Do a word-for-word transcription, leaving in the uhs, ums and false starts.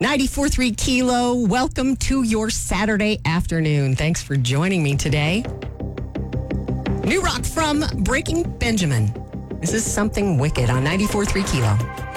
ninety-four point three Kilo, welcome to your Saturday afternoon. Thanks for joining me today. New rock from Breaking Benjamin. This is Something Wicked on ninety-four point three Kilo.